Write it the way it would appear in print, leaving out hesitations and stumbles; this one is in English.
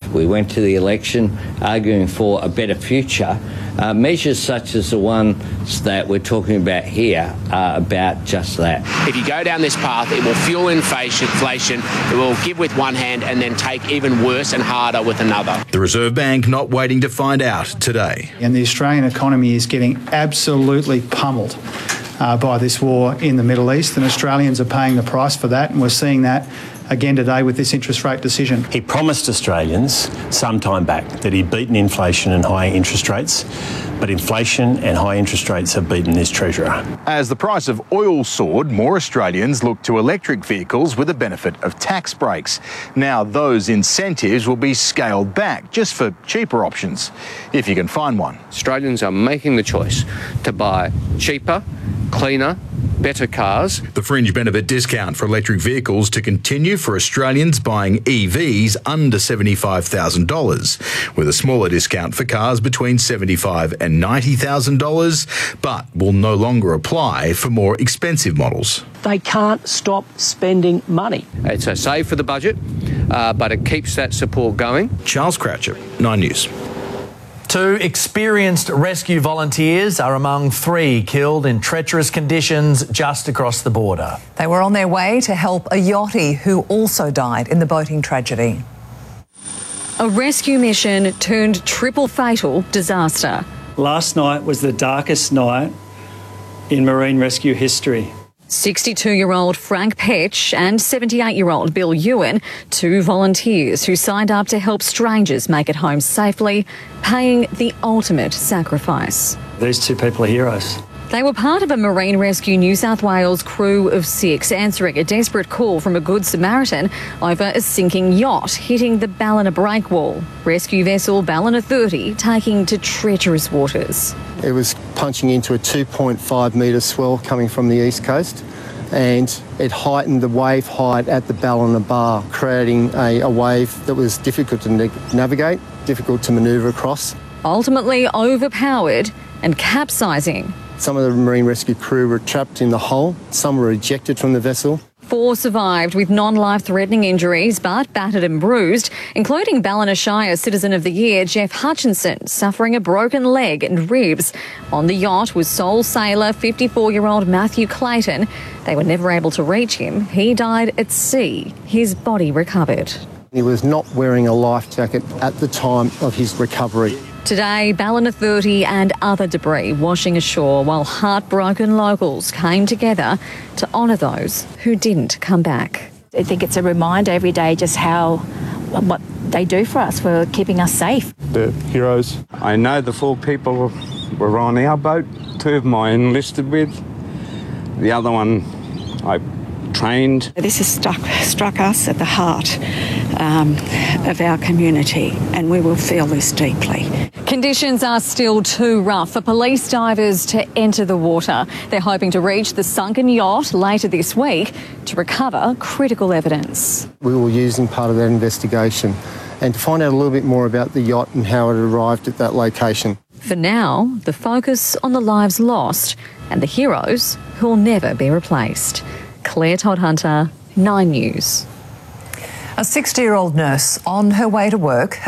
We went to the election arguing for a better future. Measures such as the ones that we're talking about here are about just that. If you go down this path, it will fuel inflation, it will give with one hand and then take even worse and harder with another. The Reserve Bank not waiting to find out today. And the Australian economy is getting absolutely pummeled by this war in the Middle East, and Australians are paying the price for that, and we're seeing that again today with this interest rate decision. He promised Australians some time back that he'd beaten inflation and high interest rates, but inflation and high interest rates have beaten this Treasurer. As the price of oil soared, more Australians looked to electric vehicles with the benefit of tax breaks. Now those incentives will be scaled back just for cheaper options, if you can find one. Australians are making the choice to buy cheaper, cleaner, better cars. The fringe benefit discount for electric vehicles to continue for Australians buying EVs under $75,000, with a smaller discount for cars between $75,000 and $90,000, but will no longer apply for more expensive models. They can't stop spending money. It's a save for the budget, but it keeps that support going. Charles Croucher, 9 News. 2 experienced rescue volunteers are among 3 killed in treacherous conditions just across the border. They were on their way to help a yachty who also died in the boating tragedy. A rescue mission turned triple fatal disaster. Last night was the darkest night in marine rescue history. 62-year-old Frank Petch and 78-year-old Bill Ewan, 2 volunteers who signed up to help strangers make it home safely, paying the ultimate sacrifice. These 2 people are heroes. They were part of a Marine Rescue New South Wales crew of 6, answering a desperate call from a Good Samaritan over a sinking yacht hitting the Ballina breakwall. Rescue vessel Ballina 30 taking to treacherous waters. It was punching into a 2.5 metre swell coming from the east coast, and it heightened the wave height at the Ballina bar, creating a wave that was difficult to navigate, difficult to manoeuvre across. Ultimately overpowered and capsizing. Some of the marine rescue crew were trapped in the hull, some were ejected from the vessel. 4 survived with non-life-threatening injuries but battered and bruised, including Ballina Shire Citizen of the Year Jeff Hutchinson, suffering a broken leg and ribs. On the yacht was sole sailor 54-year-old Matthew Clayton. They were never able to reach him. He died at sea. His body recovered. He was not wearing a life jacket at the time of his recovery. Today, Ballina 30 and other debris washing ashore while heartbroken locals came together to honour those who didn't come back. I think it's a reminder every day just what they do for us, for keeping us safe. The heroes. I know the 4 people were on our boat. 2 of them I enlisted with. The other one I trained. This has struck us at the heart of our community, and we will feel this deeply. Conditions are still too rough for police divers to enter the water. They're hoping to reach the sunken yacht later this week to recover critical evidence. We were using part of that investigation and to find out a little bit more about the yacht and how it arrived at that location. For now, the focus on the lives lost and the heroes who'll never be replaced. Claire Todd-Hunter, 9 News. A 60-year-old nurse on her way to work